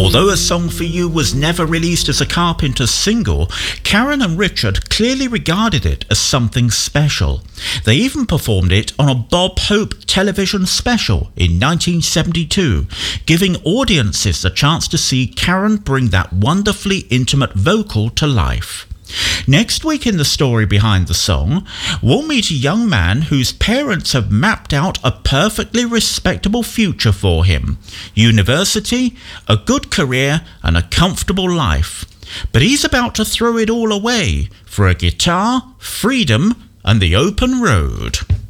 Although A Song for You was never released as a Carpenters single, Karen and Richard clearly regarded it as something special. They even performed it on a Bob Hope television special in 1972, giving audiences the chance to see Karen bring that wonderfully intimate vocal to life. Next week in the story behind the song, we'll meet a young man whose parents have mapped out a perfectly respectable future for him. University, a good career and a comfortable life. But he's about to throw it all away for a guitar, freedom and the open road.